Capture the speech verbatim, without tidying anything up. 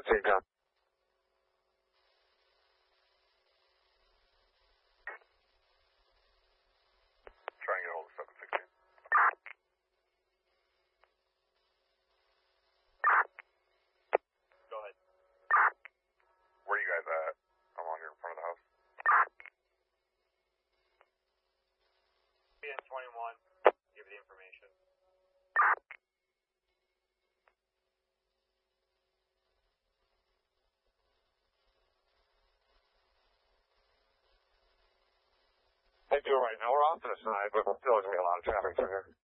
seventeen, down. Try and get a hold of seven sixteen. Go ahead. Where are you guys at? I'm on here in front of the house. B N twenty-one, give the information. They do right now. We're off to the side, but still there's going to be a lot of traffic through here.